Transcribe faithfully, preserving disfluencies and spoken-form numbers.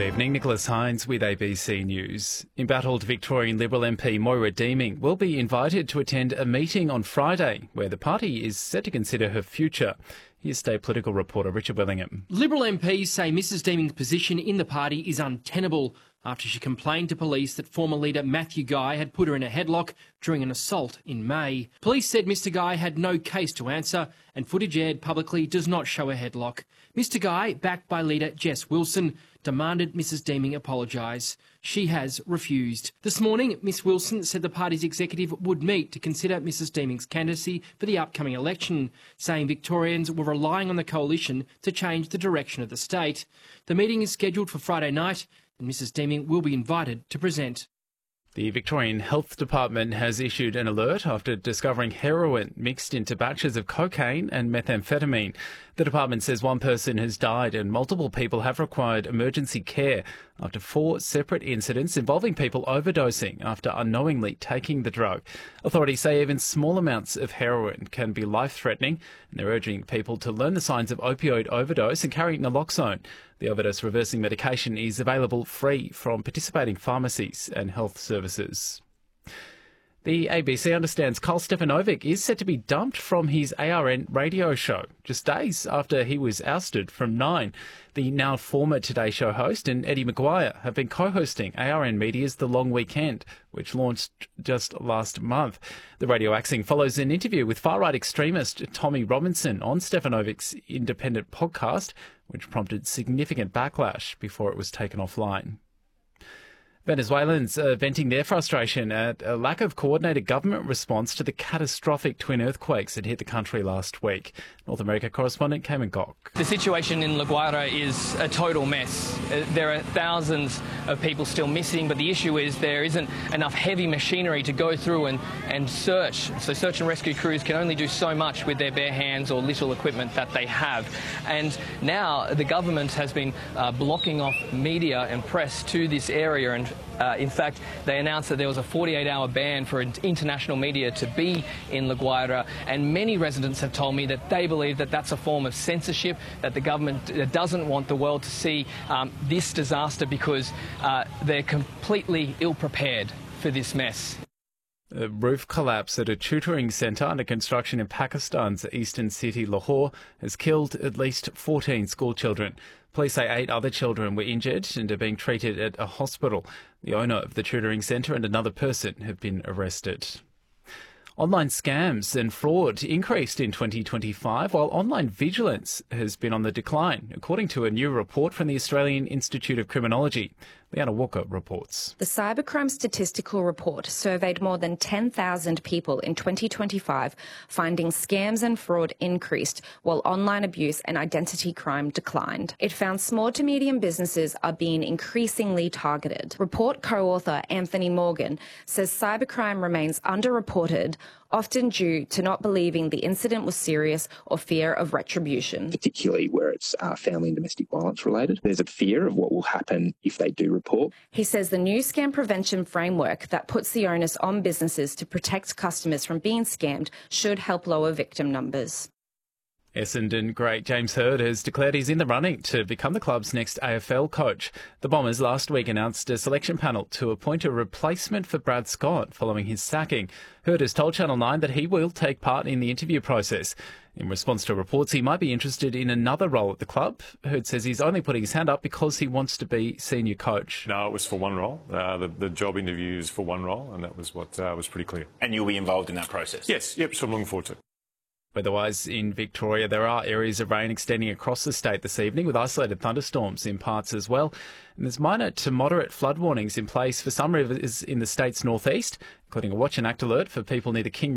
evening, Nicholas Hines with A B C News. Embattled Victorian Liberal M P Moira Deeming will be invited to attend a meeting on Friday where the party is set to consider her future. Here's state political reporter Richard Willingham. Liberal M Ps say Missus Deeming's position in the party is untenable after she complained to police that former leader Matthew Guy had put her in a headlock during an assault in May. Police said Mister Guy had no case to answer and footage aired publicly does not show a headlock. Mister Guy, backed by leader Jess Wilson, demanded Missus Deeming apologise. She has refused. This morning, Miss Wilson said the party's executive would meet to consider Missus Deeming's candidacy for the upcoming election, saying Victorians were relying on the coalition to change the direction of the state. The meeting is scheduled for Friday night and Missus Deeming will be invited to present. The Victorian Health Department has issued an alert after discovering heroin mixed into batches of cocaine and methamphetamine. The department says one person has died and multiple people have required emergency care after four separate incidents involving people overdosing after unknowingly taking the drug. Authorities say even small amounts of heroin can be life-threatening, and they're urging people to learn the signs of opioid overdose and carry naloxone. The overdose reversing medication is available free from participating pharmacies and health services. The A B C understands Karl Stefanovic is set to be dumped from his A R N radio show, just days after he was ousted from Nine. The now former Today Show host and Eddie Maguire have been co-hosting A R N Media's The Long Weekend, which launched just last month. The radio axing follows an interview with far-right extremist Tommy Robinson on Stefanovic's independent podcast, which prompted significant backlash before it was taken offline. Venezuelans are venting their frustration at a lack of coordinated government response to the catastrophic twin earthquakes that hit the country last week. North America correspondent Cayman Gok. The situation in La Guaira is a total mess. There are thousands of people still missing, but the issue is there isn't enough heavy machinery to go through and, and search. So search and rescue crews can only do so much with their bare hands or little equipment that they have. And now the government has been uh, blocking off media and press to this area, and Uh, in fact, they announced that there was a forty-eight hour ban for international media to be in La Guaira, and many residents have told me that they believe that that's a form of censorship, that the government doesn't want the world to see um, this disaster because uh, they're completely ill-prepared for this mess. A roof collapse at a tutoring centre under construction in Pakistan's eastern city, Lahore, has killed at least fourteen schoolchildren. Police say eight other children were injured and are being treated at a hospital. The owner of the tutoring centre and another person have been arrested. Online scams and fraud increased in twenty twenty-five, while online vigilance has been on the decline, according to a new report from the Australian Institute of Criminology. Leanna Walker reports. The Cybercrime Statistical Report surveyed more than ten thousand people in twenty twenty-five, finding scams and fraud increased, while online abuse and identity crime declined. It found small to medium businesses are being increasingly targeted. Report co-author Anthony Morgan says cybercrime remains underreported, often due to not believing the incident was serious or fear of retribution. Particularly where it's uh, family and domestic violence related. There's a fear of what will happen if they do report. He says the new scam prevention framework that puts the onus on businesses to protect customers from being scammed should help lower victim numbers. Essendon great James Hird has declared he's in the running to become the club's next A F L coach. The Bombers last week announced a selection panel to appoint a replacement for Brad Scott following his sacking. Hird has told Channel nine that he will take part in the interview process. In response to reports he might be interested in another role at the club, Hird says he's only putting his hand up because he wants to be senior coach. No, it was for one role. Uh, the, the job interview is for one role, and that was what uh, was pretty clear. And you'll be involved in that process? Yes, yep, so I'm looking forward to it. Weather-wise in Victoria, there are areas of rain extending across the state this evening with isolated thunderstorms in parts as well. And there's minor to moderate flood warnings in place for some rivers in the state's northeast, including a watch and act alert for people near the King